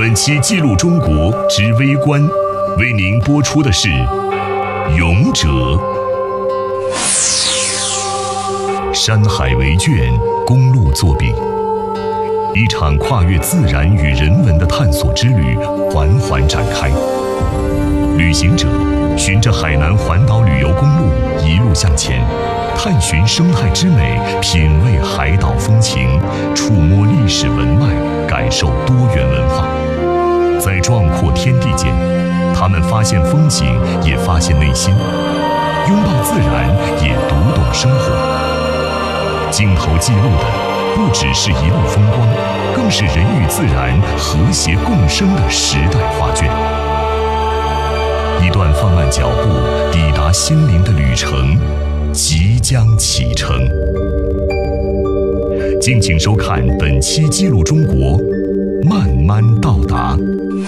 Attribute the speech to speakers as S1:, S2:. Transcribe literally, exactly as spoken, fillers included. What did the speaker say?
S1: 本期记录中国之微观，为您播出的是《勇者》。山海为卷，公路作饼，一场跨越自然与人文的探索之旅缓缓展开。旅行者循着海南环岛旅游公路一路向前，探寻生态之美，品味海岛风情，触摸历史文脉，感受多元文化。在壮阔天地间，他们发现风景，也发现内心；拥抱自然，也读懂生活。镜头记录的不只是一路风光，更是人与自然和谐共生的时代画卷。一段放慢脚步抵达心灵的旅程即将启程。敬请收看本期记录中国，慢慢到达。